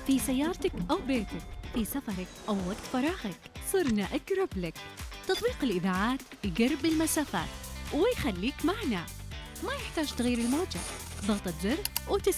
في سيارتك أو بيتك، في سفرك أو وقت فراغك، صرنا أقرب لك. تطبيق الإذاعات يقرب المسافات ويخليك معنا، ما يحتاج تغيير الموجة، ضغطة زر وتسمع